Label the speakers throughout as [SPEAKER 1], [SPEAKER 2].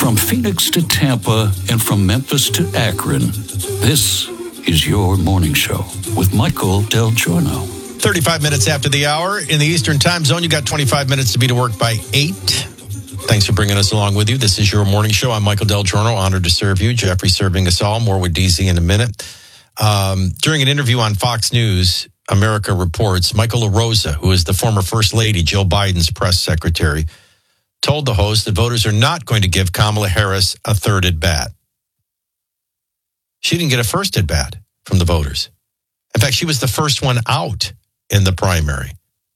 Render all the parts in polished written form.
[SPEAKER 1] From Phoenix to Tampa and from Memphis to Akron, this is your morning show with Michael Del Giorno.
[SPEAKER 2] 35 minutes after the hour in the Eastern Time Zone. You got 25 minutes to be to work by 8. Thanks for bringing us along with you. This is your morning show. I'm Michael Del Giorno, honored to serve you. Jeffrey serving us all. More with DZ in a minute. During an interview on Fox News, America Reports, Michael LaRosa, who is the former First Lady, Jill Biden's press secretary, told the host that voters are not going to give Kamala Harris a third at bat. She didn't get a first at bat from the voters. In fact, she was the first one out in the primary.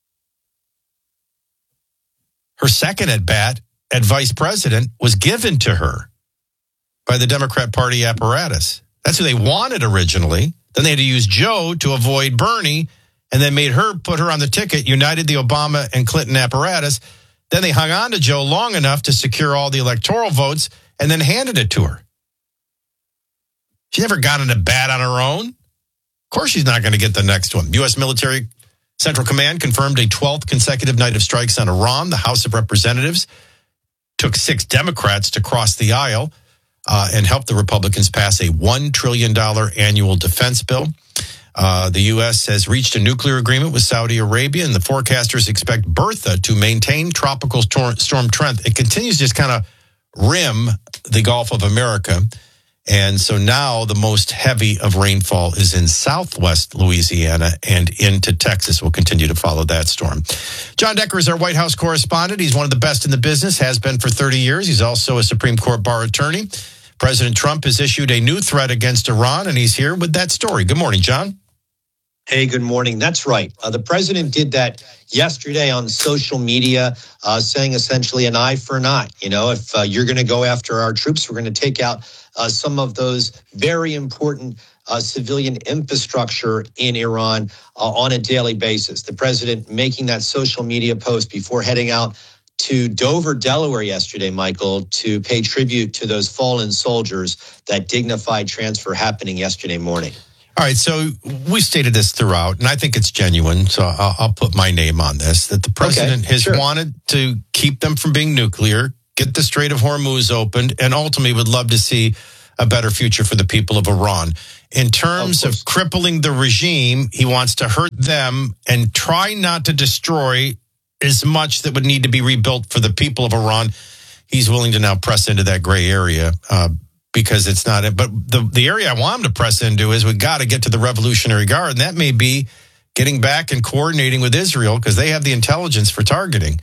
[SPEAKER 2] Her second at bat at vice president was given to her by the Democrat Party apparatus. That's who they wanted originally. Then they had to use Joe to avoid Bernie, and then put her on the ticket, united the Obama and Clinton apparatus. Then they hung on to Joe long enough to secure all the electoral votes and then handed it to her. She never got in a bat on her own. Of course she's not going to get the next one. U.S. Military Central Command confirmed a 12th consecutive night of strikes on Iran. The House of Representatives took 6 Democrats to cross the aisle and help the Republicans pass a $1 trillion annual defense bill. The U.S. has reached a nuclear agreement with Saudi Arabia, and the forecasters expect Bertha to maintain tropical storm strength. It continues to just kind of rim the Gulf of America. And so now the most heavy of rainfall is in southwest Louisiana and into Texas. We'll continue to follow that storm. John Decker is our White House correspondent. He's one of the best in the business, has been for 30 years. He's also a Supreme Court bar attorney. President Trump has issued a new threat against Iran, and he's here with that story. Good morning, John.
[SPEAKER 3] Hey, good morning. That's right. The president did that yesterday on social media, saying essentially an eye for an eye. You know, if you're going to go after our troops, we're going to take out some of those very important civilian infrastructure in Iran on a daily basis. The president making that social media post before heading out to Dover, Delaware yesterday, Michael, to pay tribute to those fallen soldiers, that dignified transfer happening yesterday morning.
[SPEAKER 2] All right, so we stated this throughout, and I think it's genuine, so I'll put my name on this, that the president has wanted to keep them from being nuclear, get the Strait of Hormuz opened, and ultimately would love to see a better future for the people of Iran. In terms of crippling the regime, he wants to hurt them and try not to destroy as much that would need to be rebuilt for the people of Iran. He's willing to now press into that gray area because it's not it. But the area I want him to press into is we got to get to the Revolutionary Guard, and that may be getting back and coordinating with Israel because they have the intelligence for targeting.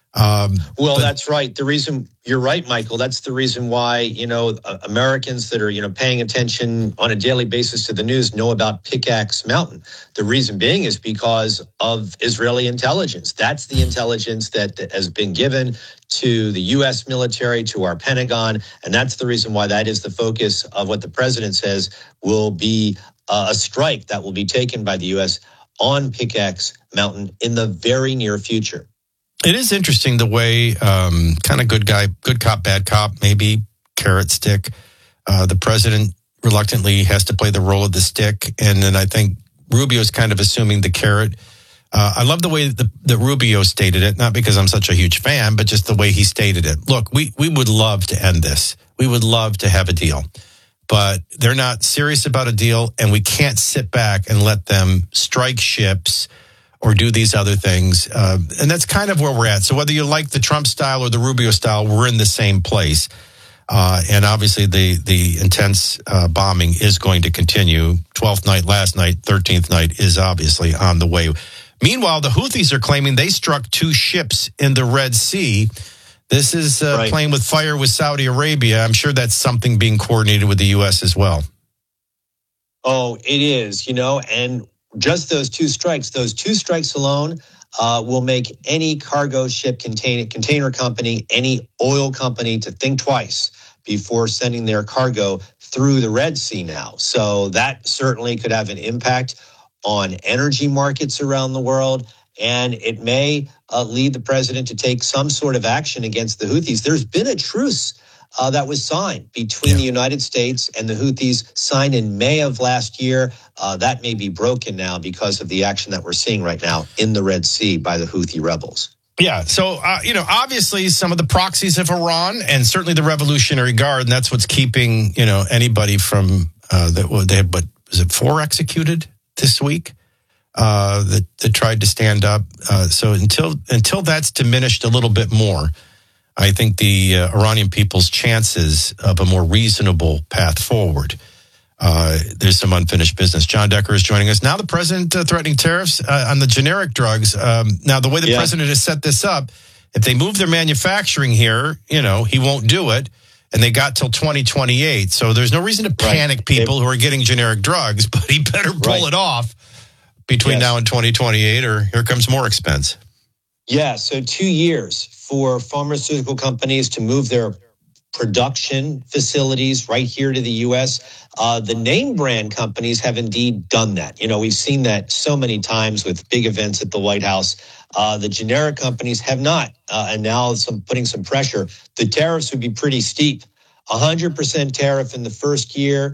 [SPEAKER 3] That's right. The reason you're right, Michael, that's the reason why, Americans that are, paying attention on a daily basis to the news know about Pickaxe Mountain. The reason being is because of Israeli intelligence. That's the intelligence that has been given to the U.S. military, to our Pentagon. And that's the reason why that is the focus of what the president says will be a strike that will be taken by the U.S. on Pickaxe Mountain in the very near future.
[SPEAKER 2] It is interesting the way kind of good guy, good cop, bad cop, maybe carrot stick. The president reluctantly has to play the role of the stick. And then I think Rubio's kind of assuming the carrot. I love the way that Rubio stated it, not because I'm such a huge fan, but just the way he stated it. Look, we would love to end this. We would love to have a deal. But they're not serious about a deal, and we can't sit back and let them strike ships or do these other things. And that's kind of where we're at. So whether you like the Trump style or the Rubio style, we're in the same place. And obviously the intense bombing is going to continue. 12th night, last night, 13th night is obviously on the way. Meanwhile, the Houthis are claiming they struck 2 ships in the Red Sea. This is playing with fire with Saudi Arabia. I'm sure that's something being coordinated with the U.S. as well.
[SPEAKER 3] Oh, it is, and just those two strikes alone will make any cargo ship, container company, any oil company to think twice before sending their cargo through the Red Sea now. So that certainly could have an impact on energy markets around the world, and it may lead the president to take some sort of action against the Houthis. There's been a truce that was signed between the United States and the Houthis, signed in May of last year. That may be broken now because of the action that we're seeing right now in the Red Sea by the Houthi rebels.
[SPEAKER 2] Yeah. So, obviously some of the proxies of Iran and certainly the Revolutionary Guard, and that's what's keeping, anybody from they had, what was it, 4 executed this week that tried to stand up. So until that's diminished a little bit more, I think the Iranian people's chances of a more reasonable path forward. There's some unfinished business. John Decker is joining us. Now the president threatening tariffs on the generic drugs. Now, the way the president has set this up, if they move their manufacturing here, he won't do it. And they got till 2028. So there's no reason to panic people who are getting generic drugs, but he better pull it off between now and 2028 or here comes more expense.
[SPEAKER 3] Yeah, so 2 years for pharmaceutical companies to move their production facilities right here to the U.S. The name brand companies have indeed done that. We've seen that so many times with big events at the White House. The generic companies have not. And now putting some pressure. The tariffs would be pretty steep. 100% tariff in the first year,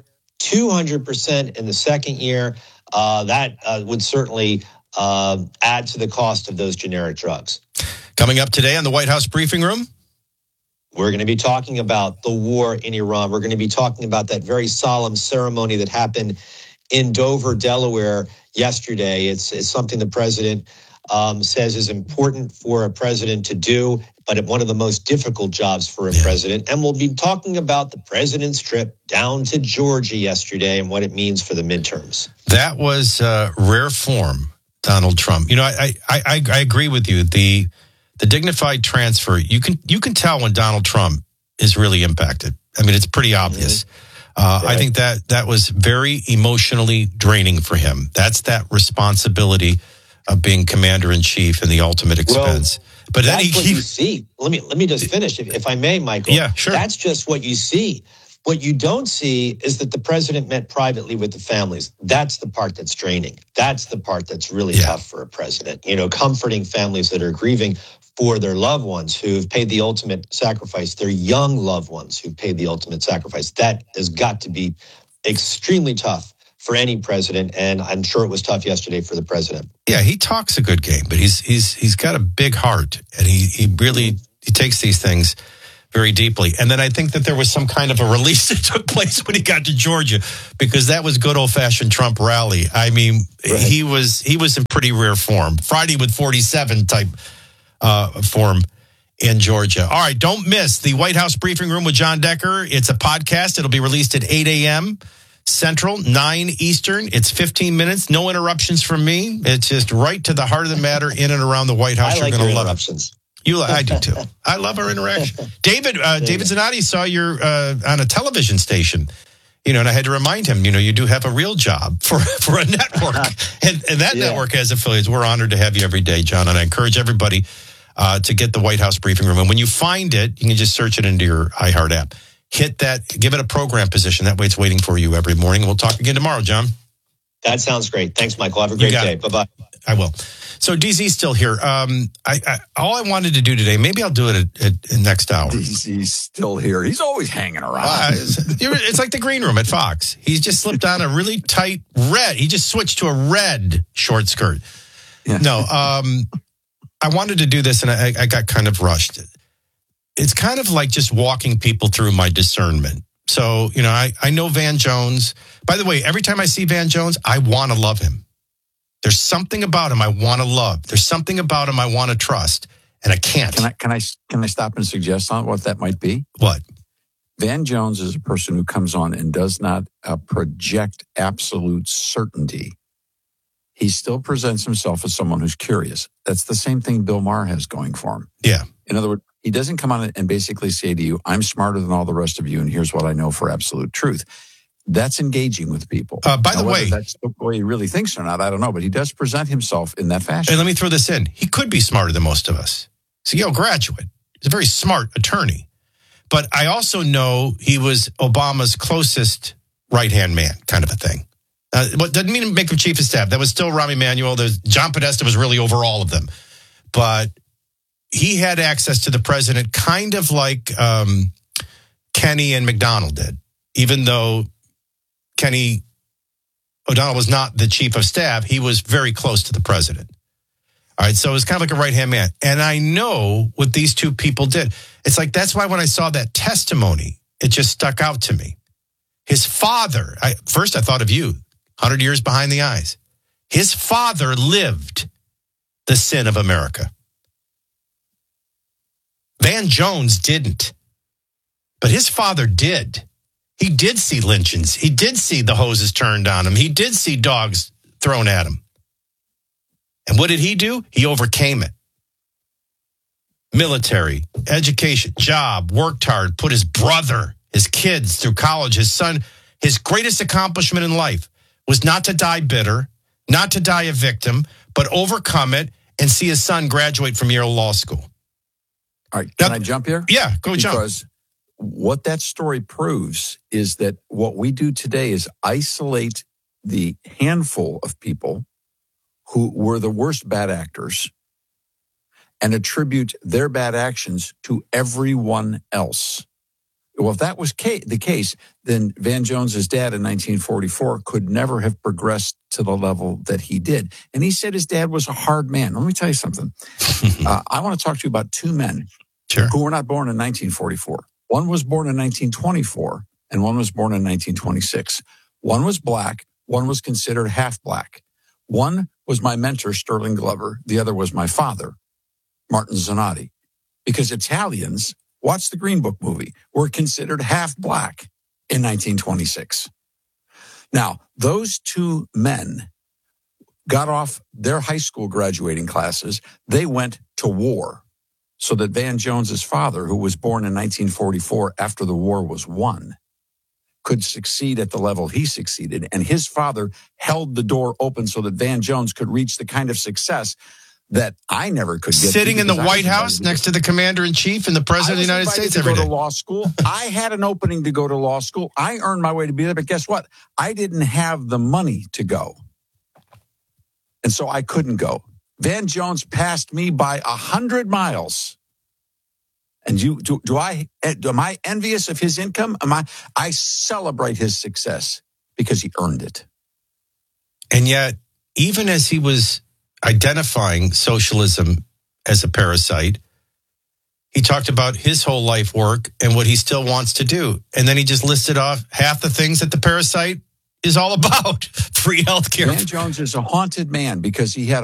[SPEAKER 3] 200% in the second year. That would certainly add to the cost of those generic drugs.
[SPEAKER 2] Coming up today on the White House Briefing Room,
[SPEAKER 3] we're going to be talking about the war in Iran. We're going to be talking about that very solemn ceremony that happened in Dover, Delaware yesterday. It's something the president says is important for a president to do, but one of the most difficult jobs for a president. And we'll be talking about the president's trip down to Georgia yesterday and what it means for the midterms.
[SPEAKER 2] That was rare form, Donald Trump. I agree with you. The dignified transfer, you can tell when Donald Trump is really impacted. I mean, it's pretty obvious. I think that was very emotionally draining for him. That's that responsibility of being commander in chief and the ultimate expense. But
[SPEAKER 3] that's what you see. Let me just finish, if I may, Michael.
[SPEAKER 2] Yeah, sure.
[SPEAKER 3] That's just what you see. What you don't see is that the president met privately with the families. That's the part that's draining. That's the part that's really tough for a president. Comforting families that are grieving for their loved ones who've paid the ultimate sacrifice, their young loved ones who've paid the ultimate sacrifice. That has got to be extremely tough for any president, and I'm sure it was tough yesterday for the president. Yeah,
[SPEAKER 2] he talks a good game, but he's got a big heart, and he really takes these things very deeply. And then I think that there was some kind of a release that took place when he got to Georgia, because that was good old-fashioned Trump rally. I mean, he was in pretty rare form. Friday with 47 type form in Georgia. All right, don't miss the White House Briefing Room with John Decker. It's a podcast. It'll be released at 8 a.m. Central, 9 Eastern. It's 15 minutes. No interruptions from me. It's just right to the heart of the matter in and around the White House.
[SPEAKER 3] You're going to love it.
[SPEAKER 2] I do too. I love our interaction. David Zanotti saw you're on a television station, and I had to remind him, you do have a real job for a network, and that network has affiliates. We're honored to have you every day, John, and I encourage everybody to get the White House Briefing Room. And when you find it, you can just search it into your iHeart app. Hit that, give it a program position. That way it's waiting for you every morning. We'll talk again tomorrow, John.
[SPEAKER 3] That sounds great. Thanks, Michael. Have a great day. Bye-bye.
[SPEAKER 2] I will. So DZ's still here. All I wanted to do today, maybe I'll do it at next hour.
[SPEAKER 4] DZ's still here. He's always hanging around.
[SPEAKER 2] It's like the green room at Fox. He's just slipped on a really tight red. He just switched to a red short skirt. Yeah. No, I wanted to do this, and I got kind of rushed. It's kind of like just walking people through my discernment. So, I know Van Jones. By the way, every time I see Van Jones, I want to love him. There's something about him I want to love. There's something about him I want to trust, and I can't.
[SPEAKER 4] Can I stop and suggest on what that might be?
[SPEAKER 2] What?
[SPEAKER 4] Van Jones is a person who comes on and does not project absolute certainty. He still presents himself as someone who's curious. That's the same thing Bill Maher has going for him.
[SPEAKER 2] Yeah.
[SPEAKER 4] In other words, he doesn't come on and basically say to you, I'm smarter than all the rest of you, and here's what I know for absolute truth. That's engaging with people.
[SPEAKER 2] By the way,
[SPEAKER 4] that's the way he really thinks or not, I don't know, but he does present himself in that fashion.
[SPEAKER 2] And let me throw this in. He could be smarter than most of us. He's a Yale graduate. He's a very smart attorney. But I also know he was Obama's closest right-hand man, kind of a thing. What doesn't mean to make him chief of staff. That was still Rahm Emanuel. John Podesta was really over all of them. But he had access to the president kind of like Kenny and McDonald did, even though Kenny O'Donnell was not the chief of staff. He was very close to the president. All right, so it was kind of like a right-hand man. And I know what these two people did. It's like, that's why when I saw that testimony, it just stuck out to me. His father, first I thought of you, 100 years behind the eyes. His father lived the sin of America. Van Jones didn't, but his father did. He did see lynchings. He did see the hoses turned on him. He did see dogs thrown at him. And what did he do? He overcame it. Military, education, job, worked hard, put his brother, his kids through college, his son. His greatest accomplishment in life was not to die bitter, not to die a victim, but overcome it and see his son graduate from Yale Law School.
[SPEAKER 4] All right, can I jump here?
[SPEAKER 2] Yeah, go jump.
[SPEAKER 4] Because what that story proves is that what we do today is isolate the handful of people who were the worst bad actors and attribute their bad actions to everyone else. Well, if that was the case, then Van Jones's dad in 1944 could never have progressed to the level that he did. And he said his dad was a hard man. Let me tell you something. I want to talk to you about two men who were not born in 1944. One was born in 1924, and one was born in 1926. One was black. One was considered half black. One was my mentor, Sterling Glover. The other was my father, Martin Zanotti. Because Italians, watch the Green Book movie, were considered half black in 1926. Now, those two men got off their high school graduating classes. They went to war so that Van Jones's father, who was born in 1944 after the war was won, could succeed at the level he succeeded. And his father held the door open so that Van Jones could reach the kind of success that I never could get.
[SPEAKER 2] Sitting in the White House next to the commander-in-chief and the president of the United States every day.
[SPEAKER 4] I was invited to go to law school. I had an opening to go to law school. I earned my way to be there, but guess what? I didn't have the money to go. And so I couldn't go. Van Jones passed me by 100 miles. And am I envious of his income? I celebrate his success because he earned it.
[SPEAKER 2] And yet, even as he was identifying socialism as a parasite, he talked about his whole life work and what he still wants to do. And then he just listed off half the things that the parasite is all about. Free healthcare.
[SPEAKER 4] Van Jones is a haunted man because he had